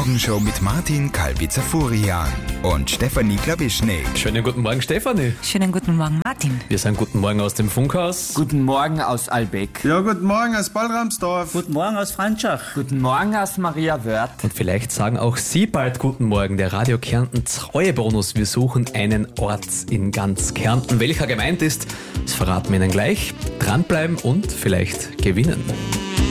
Morgenshow mit Martin Kalbitzer-Furian und Stefanie Klawischnik. Schönen guten Morgen, Stefanie. Schönen guten Morgen, Martin. Wir sagen guten Morgen aus dem Funkhaus. Guten Morgen aus Albeck. Ja, guten Morgen aus Ballramsdorf. Guten Morgen aus Franschach. Guten Morgen aus Maria Wörth. Und vielleicht sagen auch Sie bald guten Morgen. Der Radio Kärnten Treuebonus. Wir suchen einen Ort in ganz Kärnten. Welcher gemeint ist, das verraten wir Ihnen gleich. Dranbleiben und vielleicht gewinnen.